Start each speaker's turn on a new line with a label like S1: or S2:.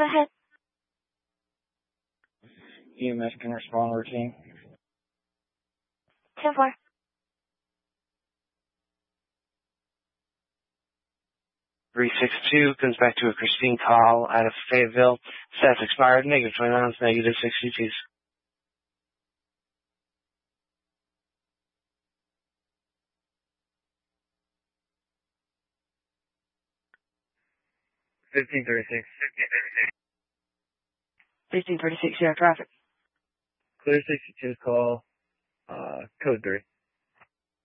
S1: Go ahead.
S2: EMS can respond routine.
S1: 10-4.
S3: $362 comes back to a Christine call out of Fayetteville. Stats expired, negative 29, negative 62.
S2: 1536.
S1: 1536, you have traffic.
S2: Clear 62 call, code 3.